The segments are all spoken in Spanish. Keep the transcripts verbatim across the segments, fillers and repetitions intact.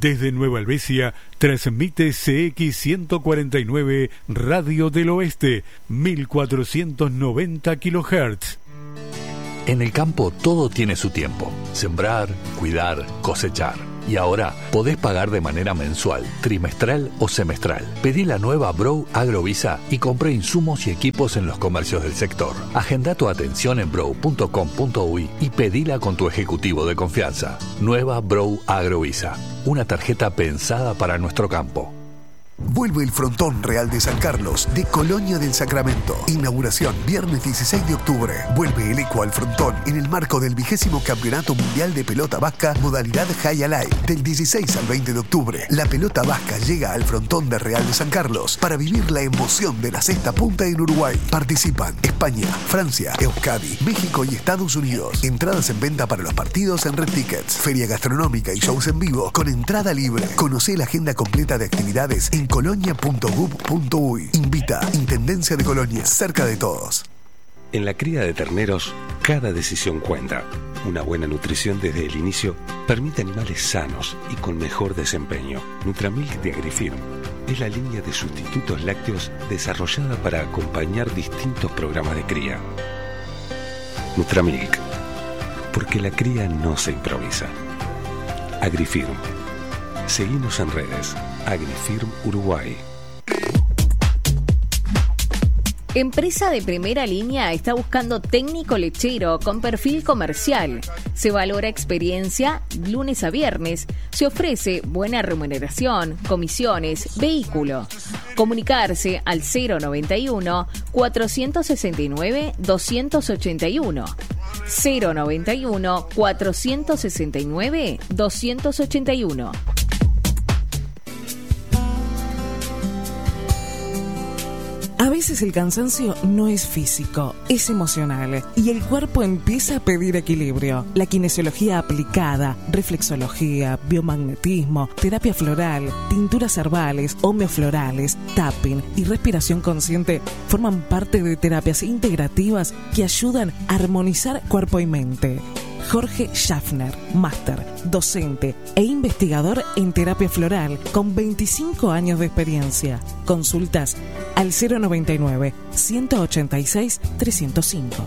Desde Nueva Helvecia transmite C X ciento cuarenta y nueve Radio del Oeste, mil cuatrocientos noventa kilohertz. En el campo todo tiene su tiempo. Sembrar, cuidar, cosechar. Y ahora podés pagar de manera mensual, trimestral o semestral. Pedí la nueva Brow Agrovisa y compré insumos y equipos en los comercios del sector. Agenda tu atención en brow punto com punto uy y pedila con tu ejecutivo de confianza. Nueva Brow Agrovisa, una tarjeta pensada para nuestro campo. Vuelve el Frontón Real de San Carlos de Colonia del Sacramento. Inauguración viernes dieciséis de octubre. Vuelve el Eco al Frontón en el marco del vigésimo Campeonato Mundial de Pelota Vasca modalidad High Alive. Del dieciséis al veinte de octubre, la pelota vasca llega al Frontón de Real de San Carlos para vivir la emoción de la sexta punta en Uruguay. Participan España, Francia, Euskadi, México y Estados Unidos. Entradas en venta para los partidos en Red Tickets. Feria gastronómica y shows en vivo con entrada libre. Conocé la agenda completa de actividades en colonia punto gov punto uy. Invita Intendencia de Colonia, cerca de todos. En la cría de terneros, cada decisión cuenta. Una buena nutrición desde el inicio permite animales sanos y con mejor desempeño. Nutramilk de Agrifirm es la línea de sustitutos lácteos desarrollada para acompañar distintos programas de cría. Nutramilk, porque la cría no se improvisa. Agrifirm. Seguinos en redes. Agrifirm Uruguay. Empresa de primera línea está buscando técnico lechero con perfil comercial. Se valora experiencia lunes a viernes. Se ofrece buena remuneración, comisiones, vehículo. Comunicarse al cero noventa y uno, cuatrocientos sesenta y nueve, doscientos ochenta y uno. cero noventa y uno, cuatrocientos sesenta y nueve, doscientos ochenta y uno. A veces el cansancio no es físico, es emocional y el cuerpo empieza a pedir equilibrio. La kinesiología aplicada, reflexología, biomagnetismo, terapia floral, tinturas herbales, homeoflorales, tapping y respiración consciente forman parte de terapias integrativas que ayudan a armonizar cuerpo y mente. Jorge Schaffner, máster, docente e investigador en terapia floral con veinticinco años de experiencia. Consultas al cero noventa y nueve, ciento ochenta y seis, trescientos cinco.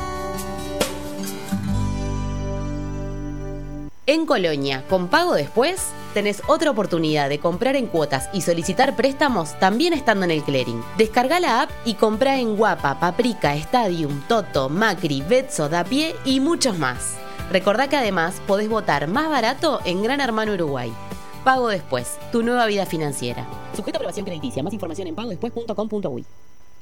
En Colonia, con pago después, tenés otra oportunidad de comprar en cuotas y solicitar préstamos también estando en el clearing. Descarga la app y comprá en Guapa, Paprika, Stadium, Toto, Macri, Betso, Dapié y muchos más. Recordá que además podés votar más barato en Gran Hermano Uruguay. Pago después, tu nueva vida financiera. Sujeto a aprobación crediticia. Más información en pago después punto com punto uy.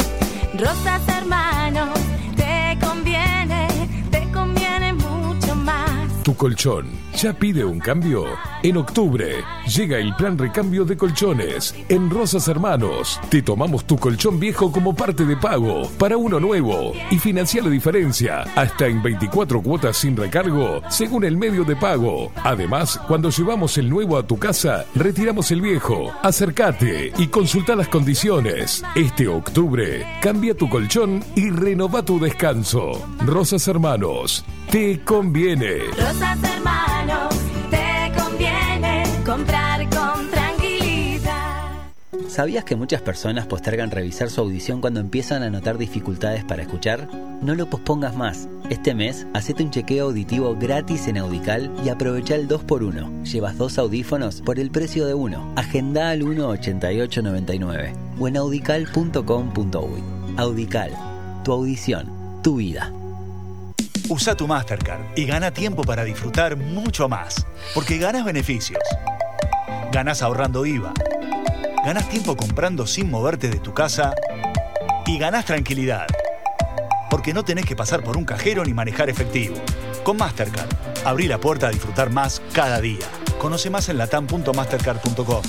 Rosas Hermanos, te conviene, te conviene mucho más. Tu colchón, ¿ya pide un cambio? En octubre llega el plan recambio de colchones. En Rosas Hermanos te tomamos tu colchón viejo como parte de pago para uno nuevo y financia la diferencia hasta en veinticuatro cuotas sin recargo según el medio de pago. Además, cuando llevamos el nuevo a tu casa, retiramos el viejo. Acércate y consulta las condiciones. Este octubre cambia tu colchón y renova tu descanso. Rosas Hermanos, te conviene. Rosas Hermanos, te conviene comprar con tranquilidad. ¿Sabías que muchas personas postergan revisar su audición cuando empiezan a notar dificultades para escuchar? No lo pospongas más. Este mes, hacete un chequeo auditivo gratis en Audical y aprovecha el dos por uno. Llevas dos audífonos por el precio de uno. Agenda al uno ochenta y ocho noventa y nueve o en audical punto com punto uy. Audical, tu audición, tu vida. Usa tu Mastercard y gana tiempo para disfrutar mucho más. Porque ganas beneficios. Ganas ahorrando I V A. Ganas tiempo comprando sin moverte de tu casa. Y ganas tranquilidad. Porque no tenés que pasar por un cajero ni manejar efectivo. Con Mastercard, abrí la puerta a disfrutar más cada día. Conoce más en latam punto mastercard punto com.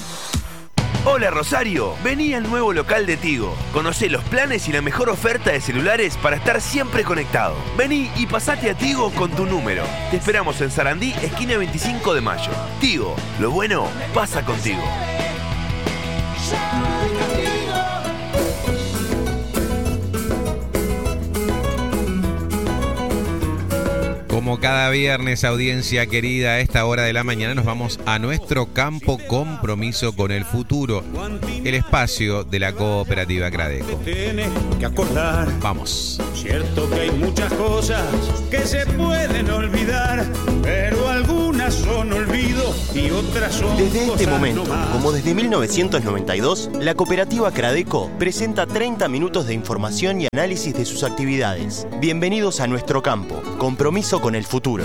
Hola Rosario, vení al nuevo local de Tigo. Conocé los planes y la mejor oferta de celulares para estar siempre conectado. Vení y pasate a Tigo con tu número. Te esperamos en Sarandí, esquina veinticinco de mayo. Tigo, lo bueno pasa contigo. Como cada viernes, audiencia querida, a esta hora de la mañana nos vamos a nuestro campo Compromiso con el Futuro, el espacio de la cooperativa Cradeco. Tienes que acordar. Vamos. Cierto que hay muchas cosas que se pueden olvidar, pero algunas son olvido y otras son Desde este momento, no como desde mil novecientos noventa y dos, la cooperativa Cradeco presenta treinta minutos de información y análisis de sus actividades. Bienvenidos a nuestro campo, Compromiso con el Futuro.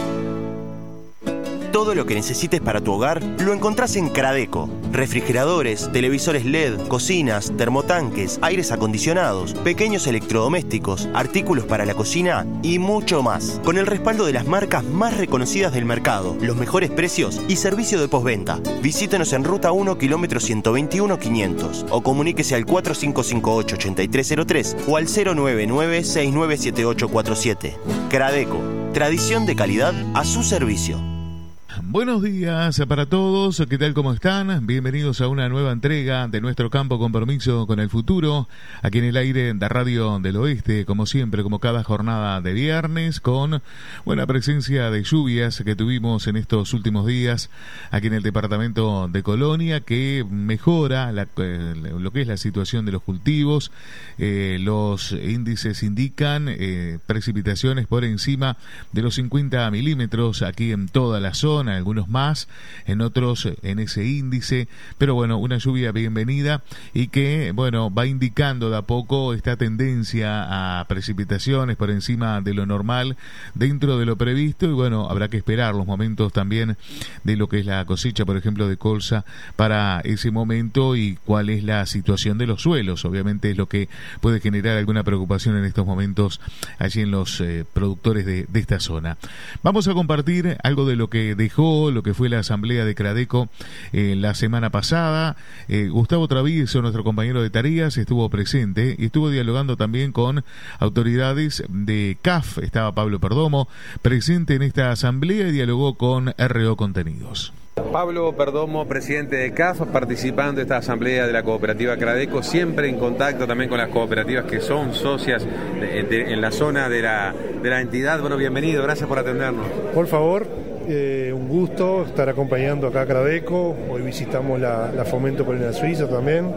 Todo lo que necesites para tu hogar lo encontrás en Cradeco. Refrigeradores, televisores L E D, cocinas, termotanques, aires acondicionados, pequeños electrodomésticos, artículos para la cocina y mucho más. Con el respaldo de las marcas más reconocidas del mercado, los mejores precios y servicio de postventa. Visítenos en Ruta uno, kilómetro ciento veintiuno quinientos o comuníquese al cuatro cinco cinco ocho, ocho tres cero tres o al cero nueve nueve, seis nueve siete ocho cuatro siete. Cradeco, tradición de calidad a su servicio. Buenos días para todos, ¿qué tal? ¿Cómo están? Bienvenidos a una nueva entrega de nuestro campo Compromiso con el Futuro, aquí en el aire de Radio del Oeste, como siempre, como cada jornada de viernes, con buena presencia de lluvias que tuvimos en estos últimos días aquí en el departamento de Colonia, que mejora la, eh, lo que es la situación de los cultivos. Eh, los índices indican eh, precipitaciones por encima de los cincuenta milímetros aquí en toda la zona, algunos más, en otros en ese índice, pero bueno, una lluvia bienvenida y que, bueno, va indicando de a poco esta tendencia a precipitaciones por encima de lo normal dentro de lo previsto, y bueno, habrá que esperar los momentos también de lo que es la cosecha, por ejemplo, de colza para ese momento, y cuál es la situación de los suelos. Obviamente es lo que puede generar alguna preocupación en estos momentos allí en los eh, productores de, de esta zona. Vamos a compartir algo de lo que dejó lo que fue la asamblea de Cradeco eh, la semana pasada. eh, Gustavo Travieso, nuestro compañero de tareas, estuvo presente y estuvo dialogando también con autoridades de C A F. Estaba Pablo Perdomo presente en esta asamblea y dialogó con R O Contenidos. Pablo Perdomo, presidente de C A F, participando de esta asamblea de la cooperativa Cradeco, siempre en contacto también con las cooperativas que son socias de, de, en la zona de la, de la entidad. Bueno, bienvenido, gracias por atendernos. Por favor, eh, un gusto estar acompañando acá a Cradeco. Hoy visitamos la, la Fomento Colonial Suiza también.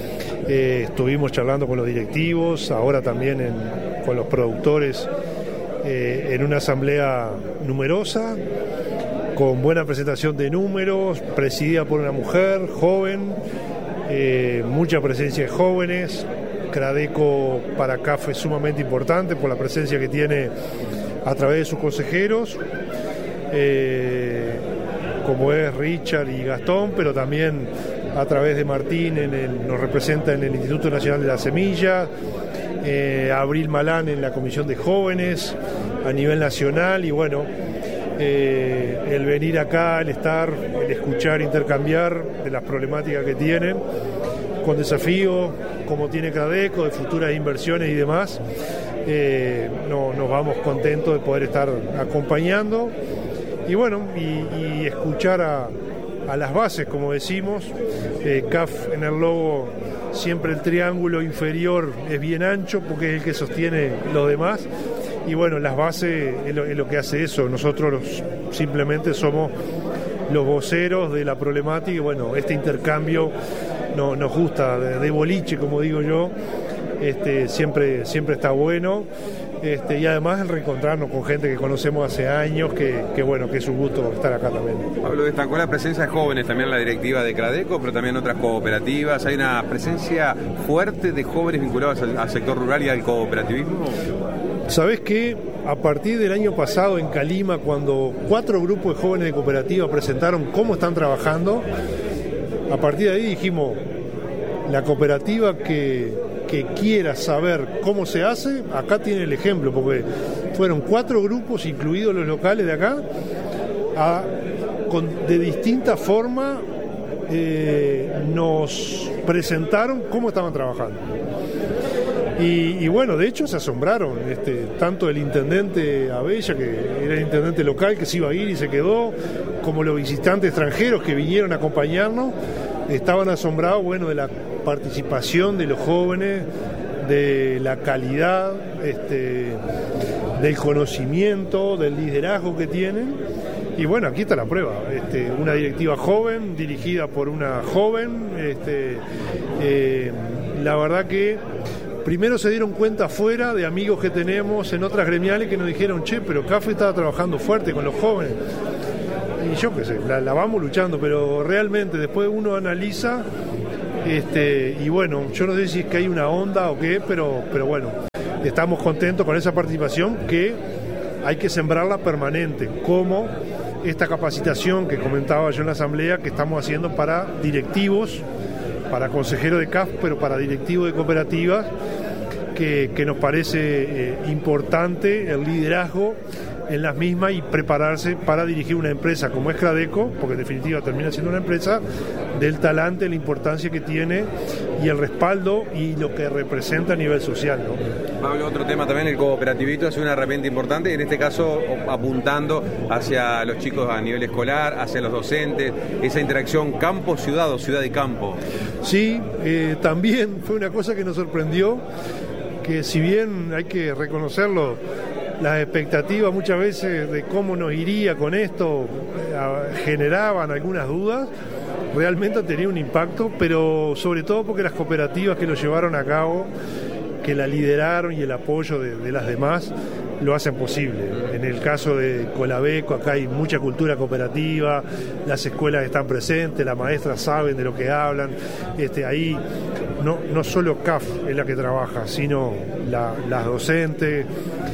Eh, estuvimos charlando con los directivos, ahora también en, con los productores, eh, en una asamblea numerosa, con buena presentación de números, presidida por una mujer joven, eh, mucha presencia de jóvenes. Cradeco para C A F es sumamente importante por la presencia que tiene a través de sus consejeros, eh, como es Richard y Gastón, pero también a través de Martín, en el, nos representa en el Instituto Nacional de la Semilla, eh, Abril Malán en la Comisión de Jóvenes a nivel nacional, y bueno, Eh, el venir acá, el estar, el escuchar, intercambiar de las problemáticas que tienen, con desafío, como tiene Cradeco, de futuras inversiones y demás, eh, no, nos vamos contentos de poder estar acompañando y bueno, y, y escuchar a, a las bases, como decimos. eh, C A F en el logo, siempre el triángulo inferior es bien ancho porque es el que sostiene los demás. Y bueno, las bases es lo, es lo que hace eso. Nosotros los, simplemente somos los voceros de la problemática y bueno, este intercambio no, nos gusta, de, de boliche, como digo yo, este, siempre, siempre está bueno. Este, y además el reencontrarnos con gente que conocemos hace años, que, que bueno, que es un gusto estar acá también. Pablo, destacó la presencia de jóvenes también en la directiva de Cradeco, pero también en otras cooperativas. ¿Hay una presencia fuerte de jóvenes vinculados al, al sector rural y al cooperativismo? ¿Sabés qué? A partir del año pasado en Calima, cuando cuatro grupos de jóvenes de cooperativa presentaron cómo están trabajando, a partir de ahí dijimos, la cooperativa que, que quiera saber cómo se hace, acá tiene el ejemplo, porque fueron cuatro grupos, incluidos los locales de acá, a, con, de distinta forma eh, nos presentaron cómo estaban trabajando. Y, y bueno, de hecho se asombraron, este, tanto el intendente Abella, que era el intendente local, que se iba a ir y se quedó, como los visitantes extranjeros que vinieron a acompañarnos, estaban asombrados, bueno, de la participación de los jóvenes, de la calidad, este, del conocimiento, del liderazgo que tienen. Y bueno, aquí está la prueba. Este, una directiva joven, dirigida por una joven. Este, eh, la verdad que primero se dieron cuenta afuera de amigos que tenemos en otras gremiales que nos dijeron, che, pero C A F estaba trabajando fuerte con los jóvenes. Y yo qué sé, la, la vamos luchando, pero realmente después uno analiza, este, y bueno, yo no sé si es que hay una onda o qué, pero, pero bueno, estamos contentos con esa participación que hay que sembrarla permanente, como esta capacitación que comentaba yo en la asamblea que estamos haciendo para directivos, para consejeros de C A F, pero para directivos de cooperativas, que, que nos parece eh, importante el liderazgo en las mismas y prepararse para dirigir una empresa como es Cradeco, porque en definitiva termina siendo una empresa, del talante, la importancia que tiene y el respaldo y lo que representa a nivel social, ¿no? Pablo, otro tema también, el cooperativismo es una herramienta importante, en este caso apuntando hacia los chicos a nivel escolar, hacia los docentes, esa interacción campo-ciudad o ciudad y campo. Sí, eh, también fue una cosa que nos sorprendió, que si bien hay que reconocerlo, las expectativas muchas veces de cómo nos iría con esto eh, generaban algunas dudas. Realmente ha tenido un impacto, pero sobre todo porque las cooperativas que lo llevaron a cabo, que la lideraron y el apoyo de, de las demás lo hacen posible. En el caso de Colabeco, acá hay mucha cultura cooperativa, las escuelas están presentes, las maestras saben de lo que hablan. Este, ahí no, no solo C A F es la que trabaja, sino la, las docentes,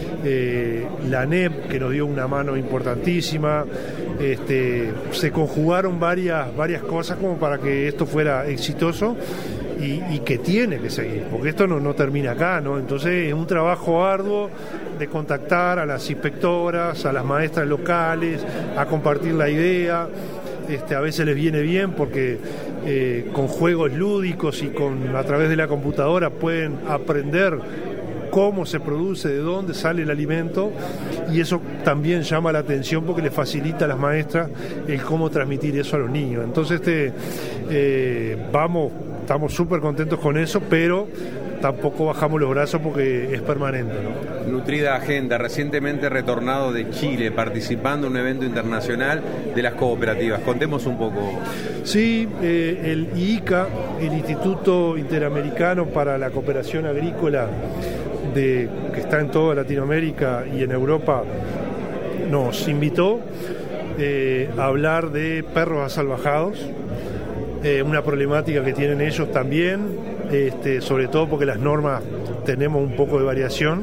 eh, la N E P, que nos dio una mano importantísima. Este, se conjugaron varias, varias cosas como para que esto fuera exitoso. Y, y que tiene que seguir, porque esto no, no termina acá, ¿no? Entonces es un trabajo arduo de contactar a las inspectoras, a las maestras locales, a compartir la idea. Este, a veces les viene bien porque eh, con juegos lúdicos y con a través de la computadora pueden aprender cómo se produce, de dónde sale el alimento, y eso también llama la atención porque le facilita a las maestras el cómo transmitir eso a los niños. Entonces este, eh, vamos, estamos súper contentos con eso, pero tampoco bajamos los brazos porque es permanente, ¿no? Nutrida agenda, recientemente retornado de Chile, participando en un evento internacional de las cooperativas. Contemos un poco. Sí, eh, el I I C A, el Instituto Interamericano para la Cooperación Agrícola, de, que está en toda Latinoamérica y en Europa, nos invitó eh, a hablar de perros asalvajados, eh, una problemática que tienen ellos también, este, sobre todo porque las normas tenemos un poco de variación.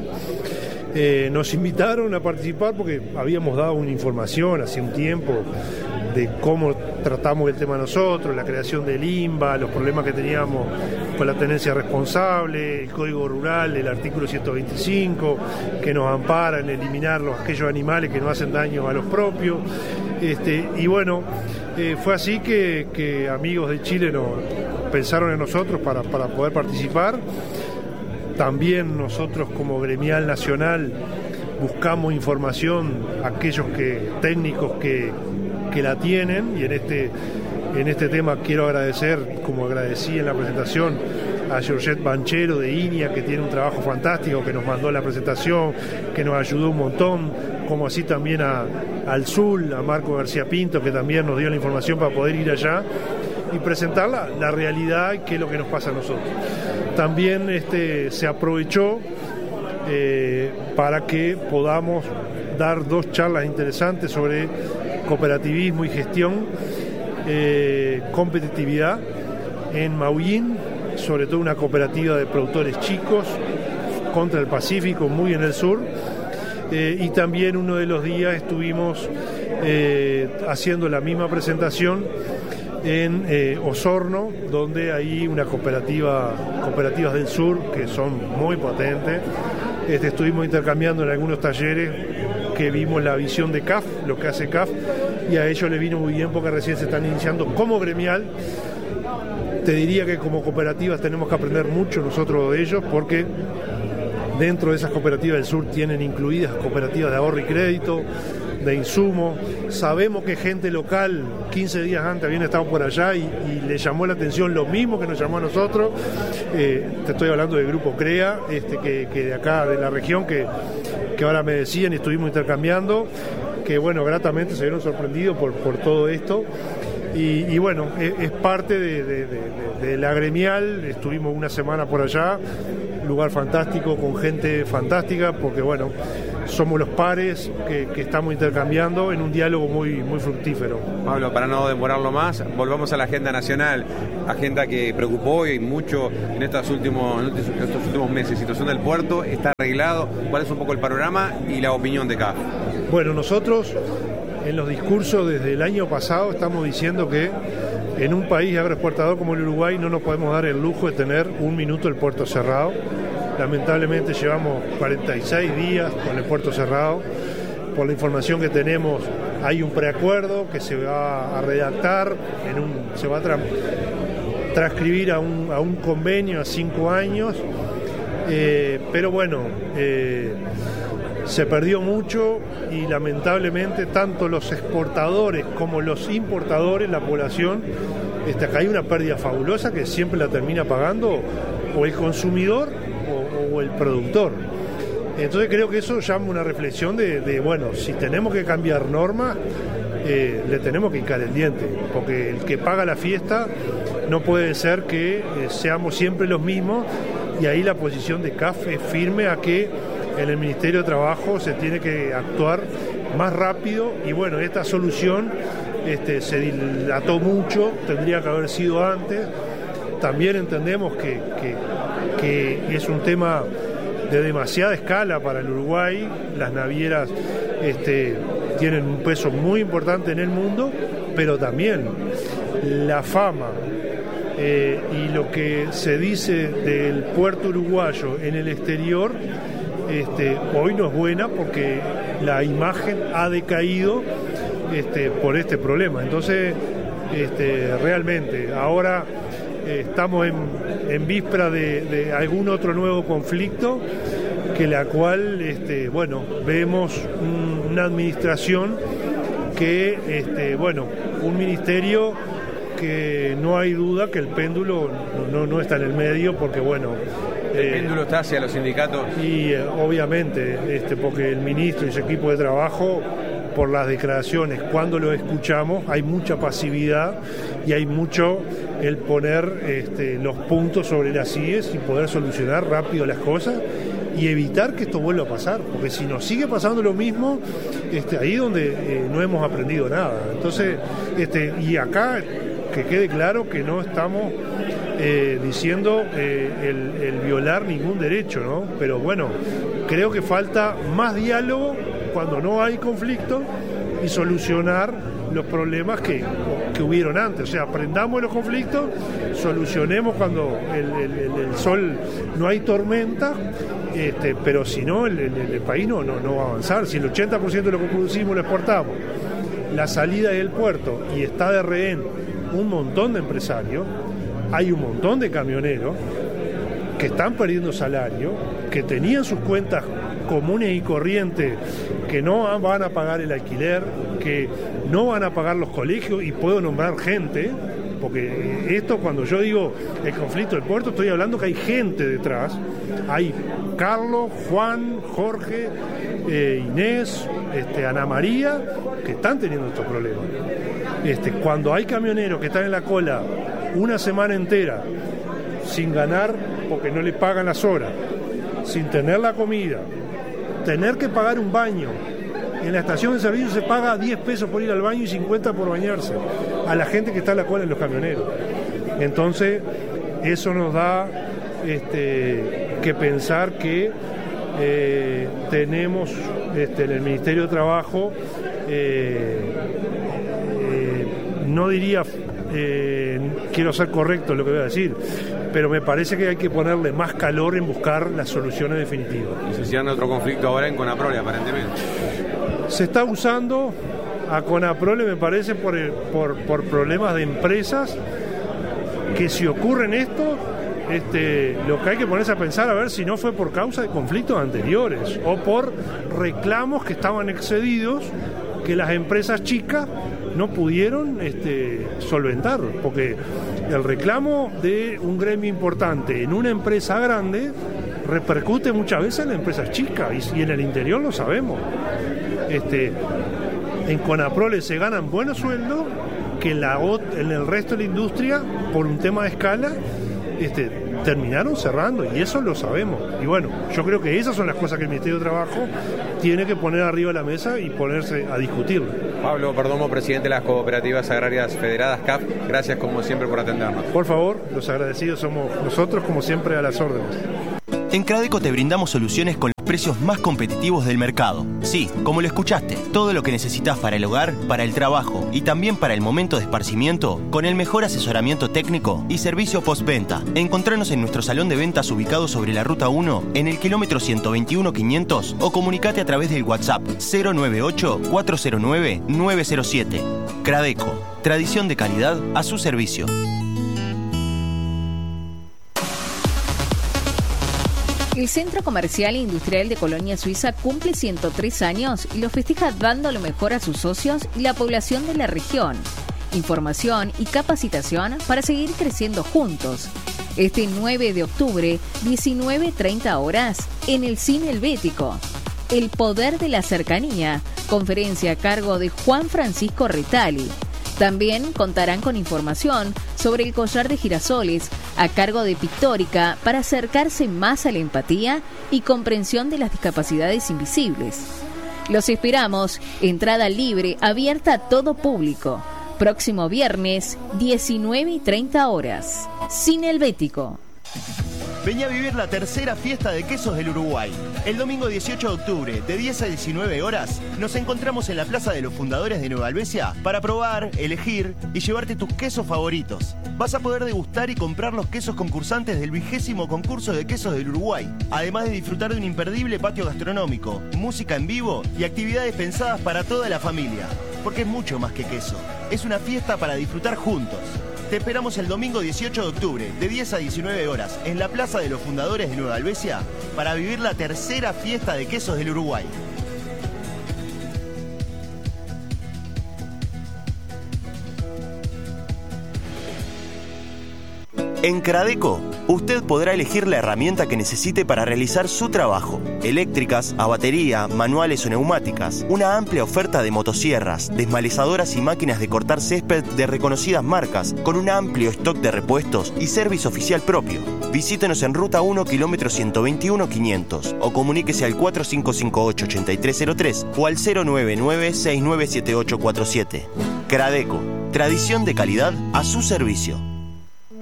Eh, nos invitaron a participar porque habíamos dado una información hace un tiempo de cómo tratamos el tema nosotros, la creación del I N B A, los problemas que teníamos con la tenencia responsable, el Código Rural, el artículo ciento veinticinco, que nos ampara en eliminar los, aquellos animales que no hacen daño a los propios. Este, y bueno, eh, fue así que, que amigos de Chile nos pensaron en nosotros para, para poder participar. También nosotros como gremial nacional buscamos información a aquellos que, técnicos que, que la tienen, y en este, en este tema quiero agradecer, como agradecí en la presentación, a Georgette Banchero de I N I A, que tiene un trabajo fantástico, que nos mandó la presentación, que nos ayudó un montón, como así también a, al Zul, a Marco García Pinto, que también nos dio la información para poder ir allá y presentar la, la realidad y qué es lo que nos pasa a nosotros. También este, se aprovechó eh, para que podamos dar dos charlas interesantes sobre cooperativismo y gestión, eh, competitividad en Maullín, sobre todo una cooperativa de productores chicos contra el Pacífico, muy en el sur, eh, y también uno de los días estuvimos eh, haciendo la misma presentación en eh, Osorno, donde hay una cooperativa, cooperativas del sur que son muy potentes. Este, estuvimos intercambiando en algunos talleres que vimos la visión de C A F, lo que hace C A F, y a ellos les vino muy bien porque recién se están iniciando como gremial. Te diría que como cooperativas tenemos que aprender mucho nosotros de ellos, porque dentro de esas cooperativas del sur tienen incluidas cooperativas de ahorro y crédito, de insumo. Sabemos que gente local quince días antes habían estado por allá y, y le llamó la atención lo mismo que nos llamó a nosotros. Eh, te estoy hablando del grupo CREA, este, que, que de acá de la región, que que ahora me decían y estuvimos intercambiando, que bueno, gratamente se vieron sorprendidos por, por todo esto. Y, y bueno, es, es parte de, de, de, de la gremial. Estuvimos una semana por allá, lugar fantástico, con gente fantástica, porque bueno, somos los pares que, que estamos intercambiando en un diálogo muy, muy fructífero. Pablo, para no demorarlo más, volvamos a la agenda nacional, agenda que preocupó y mucho en estos últimos, en estos últimos meses. Situación del puerto, ¿está arreglado? ¿Cuál es un poco el panorama y la opinión de C A F? Bueno, nosotros en los discursos desde el año pasado estamos diciendo que en un país agroexportador como el Uruguay no nos podemos dar el lujo de tener un minuto el puerto cerrado. Lamentablemente llevamos cuarenta y seis días con el puerto cerrado. Por la información que tenemos, hay un preacuerdo que se va a redactar, en un, se va a tra- transcribir a un, a un convenio a cinco años. Eh, pero bueno, eh, se perdió mucho y lamentablemente tanto los exportadores como los importadores, la población, este, acá hay una pérdida fabulosa que siempre la termina pagando o el consumidor o, o el productor. Entonces creo que eso llama una reflexión de, de bueno, si tenemos que cambiar normas, eh, le tenemos que hincar el diente, porque el que paga la fiesta no puede ser que eh, seamos siempre los mismos, y ahí la posición de C A F es firme a que en el Ministerio de Trabajo se tiene que actuar más rápido, y bueno, esta solución este, se dilató mucho, tendría que haber sido antes. También entendemos que, que, que es un tema de demasiada escala para el Uruguay. Las navieras este, tienen un peso muy importante en el mundo, pero también la fama eh, y lo que se dice del puerto uruguayo en el exterior Este, hoy no es buena, porque la imagen ha decaído este, por este problema. Entonces, este, realmente, ahora eh, estamos en, en víspera de, de algún otro nuevo conflicto, que la cual, este, bueno, vemos un, una administración que, este, bueno, un ministerio que no hay duda que el péndulo no, no, no está en el medio, porque, bueno, ¿el péndulo está hacia los sindicatos? Y eh, obviamente, este, porque el ministro y su equipo de trabajo, por las declaraciones, cuando lo escuchamos, hay mucha pasividad y hay mucho el poner este, los puntos sobre las íes y poder solucionar rápido las cosas y evitar que esto vuelva a pasar, porque si nos sigue pasando lo mismo, este, ahí es donde eh, no hemos aprendido nada. Entonces, este, y acá que quede claro que no estamos Eh, diciendo eh, el, el violar ningún derecho, ¿no? Pero bueno, creo que falta más diálogo cuando no hay conflicto y solucionar los problemas que, que hubieron antes. O sea, aprendamos de los conflictos, solucionemos cuando el, el, el, el sol no hay tormenta, este, pero si no, el, el, el país no, no, no va a avanzar. Si el ochenta por ciento de lo que producimos lo exportamos, la salida del puerto y está de rehén un montón de empresarios, hay un montón de camioneros que están perdiendo salario, que tenían sus cuentas comunes y corrientes, que no van a pagar el alquiler, que no van a pagar los colegios, y puedo nombrar gente, porque esto, cuando yo digo el conflicto del puerto, estoy hablando que hay gente detrás. Hay Carlos, Juan, Jorge, eh, Inés, este, Ana María, que están teniendo estos problemas. Este, cuando hay camioneros que están en la cola una semana entera sin ganar porque no le pagan las horas, sin tener la comida, tener que pagar un baño. En la estación de servicio se paga diez pesos por ir al baño y cincuenta por bañarse a la gente que está en la cola en los camioneros. Entonces, eso nos da este, que pensar que eh, tenemos este, en el Ministerio de Trabajo, eh, eh, no diría... Eh, quiero ser correcto en lo que voy a decir, pero me parece que hay que ponerle más calor en buscar las soluciones definitivas. Y se cierra otro conflicto ahora en Conaprole, aparentemente. Se está usando a Conaprole, me parece, por, el, por, por problemas de empresas, que si ocurren esto, este, lo que hay que ponerse a pensar a ver si no fue por causa de conflictos anteriores o por reclamos que estaban excedidos, que las empresas chicas no pudieron este, solventar, porque el reclamo de un gremio importante en una empresa grande repercute muchas veces en empresas chicas y, y en el interior lo sabemos. Este, en Conaprole se ganan buenos sueldos que en, la, en el resto de la industria, por un tema de escala, este, terminaron cerrando, y eso lo sabemos. Y bueno, yo creo que esas son las cosas que el Ministerio de Trabajo tiene que poner arriba de la mesa y ponerse a discutirlo. Pablo Perdomo, presidente de las Cooperativas Agrarias Federadas, C A F, gracias como siempre por atendernos. Por favor, los agradecidos somos nosotros, como siempre, a las órdenes. En Cradeco te brindamos soluciones con los precios más competitivos del mercado. Sí, como lo escuchaste, todo lo que necesitas para el hogar, para el trabajo y también para el momento de esparcimiento, con el mejor asesoramiento técnico y servicio postventa. Encontranos en nuestro salón de ventas ubicado sobre la Ruta uno, en el kilómetro ciento veintiuno quinientos, o comunicate a través del WhatsApp cero nueve ocho, cuatro cero nueve, nueve cero siete. Cradeco, tradición de calidad a su servicio. El Centro Comercial e Industrial de Colonia Suiza cumple ciento tres años y lo festeja dando lo mejor a sus socios y la población de la región. Información y capacitación para seguir creciendo juntos. Este nueve de octubre, diecinueve treinta horas, en el Cine Helvético. El poder de la cercanía, conferencia a cargo de Juan Francisco Retali. También contarán con información sobre el collar de girasoles a cargo de Pictórica para acercarse más a la empatía y comprensión de las discapacidades invisibles. Los esperamos, entrada libre, abierta a todo público. Próximo viernes, diecinueve y treinta horas. Cine Helvético. Vení a vivir la tercera fiesta de quesos del Uruguay. El domingo dieciocho de octubre, de diez a diecinueve horas, nos encontramos en la Plaza de los Fundadores de Nueva Albesia para probar, elegir y llevarte tus quesos favoritos. Vas a poder degustar y comprar los quesos concursantes del vigésimo concurso de quesos del Uruguay, además de disfrutar de un imperdible patio gastronómico, música en vivo y actividades pensadas para toda la familia. Porque es mucho más que queso, es una fiesta para disfrutar juntos. Te esperamos el domingo dieciocho de octubre, de diez a diecinueve horas, en la Plaza de los Fundadores de Nueva Albesia, para vivir la tercera fiesta de quesos del Uruguay. En Cradeco, usted podrá elegir la herramienta que necesite para realizar su trabajo. Eléctricas, a batería, manuales o neumáticas. Una amplia oferta de motosierras, desmalezadoras y máquinas de cortar césped de reconocidas marcas, con un amplio stock de repuestos y servicio oficial propio. Visítenos en Ruta uno, kilómetro ciento veintiuno quinientos, o comuníquese al cuatro cinco cinco ocho, ocho tres cero tres o al cero nueve nueve, seis nueve siete ocho cuatro siete. Cradeco, tradición de calidad a su servicio.